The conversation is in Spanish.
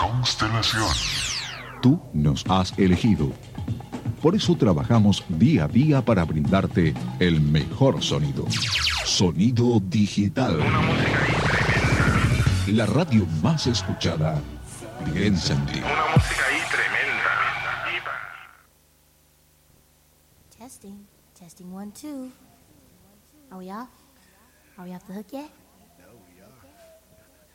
Constelación. Tú nos has elegido. Por eso trabajamos día a día para brindarte el mejor sonido. Sonido digital. Una música ahí tremenda. La radio más escuchada. Piensa en ti. Una música ahí tremenda. Testing 1, 2. Are we off the hook yet?